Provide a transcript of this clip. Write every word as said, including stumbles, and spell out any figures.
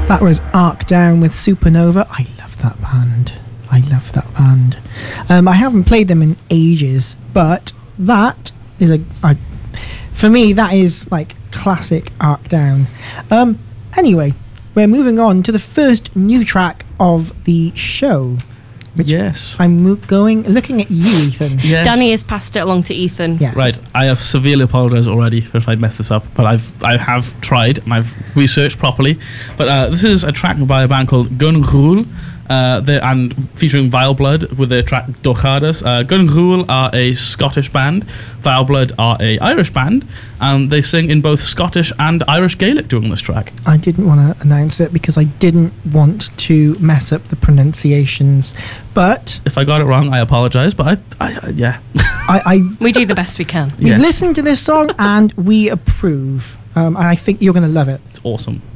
That was Arc Down with Supernova. I love that band. I love that band. Um, I haven't played them in ages, but that is a, a for me, that is like classic Arc Down. Um, anyway, we're moving on to the first new track of the show. Which yes. I'm mo- going, looking at you, Ethan. Yes. Danny has passed it along to Ethan. Yes. Right, I have severely apologised already if I messed this up, but I've I have tried and I've researched properly. But uh, this is a track by a band called Gun Rule, uh, and featuring Vile Blood with their track Dochadas. Uh, Gun Rule are a Scottish band, Vile Blood are a Irish band, and they sing in both Scottish and Irish Gaelic during this track. I didn't want to announce it because I didn't want to mess up the pronunciations, but If I got it wrong, I apologise, but I, I, I yeah. I, I We do the best we can. we've Yes. listened to this song and we approve. Um, and I think you're going to love it. It's awesome.